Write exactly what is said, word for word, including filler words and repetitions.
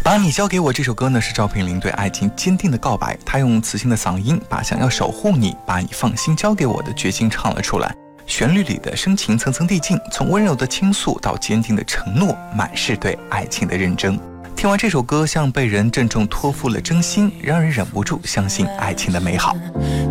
把你交给我这首歌呢，是赵品玲对爱情坚定的告白。她用磁性的嗓音，把想要守护你，把你放心交给我的决心唱了出来。旋律里的深情层层递进，从温柔的倾诉到坚定的承诺，满是对爱情的认真。听完这首歌，像被人郑重托付了真心，让人忍不住相信爱情的美好。